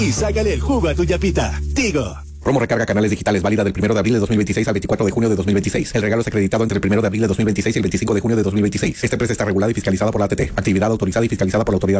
Y sácale el jugo a tu yapita. Tigo. Promo recarga canales digitales válida del 1 de abril de 2026 al 24 de junio de 2026. El regalo es acreditado entre el 1 de abril de 2026 y el 25 de junio de 2026. Esta empresa está regulada y fiscalizada por la ATT. Actividad autorizada y fiscalizada por la autoridad